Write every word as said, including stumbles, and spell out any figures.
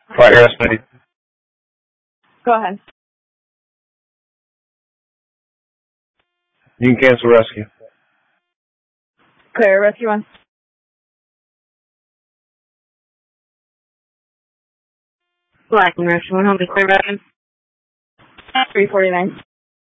Fire estimate. Go ahead. You can cancel rescue. Clear rescue one. Black and rescue one. Home be clear rescue. three forty-nine.